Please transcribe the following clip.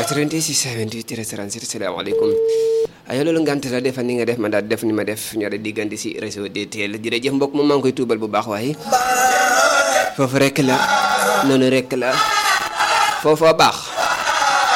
86 28 salaamaaleykum ayo loolu ngant la defal ni nga def ma daal def ni ma def ñoo diggante si réseau DTL jërëjëf mbokk moom maa ngi koy tuubal bu baax waaye foofu rek la noonu rek la foofa baax